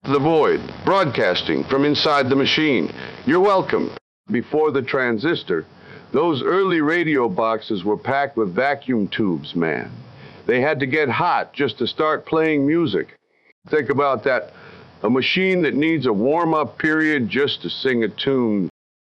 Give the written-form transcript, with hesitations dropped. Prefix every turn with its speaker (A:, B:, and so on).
A: The Void, broadcasting from inside the machine. You're welcome. Before the transistor, those early radio boxes were packed with vacuum tubes, man. They had to get hot just to start playing music. Think about that. A machine that needs a warm-up period just to sing a tune.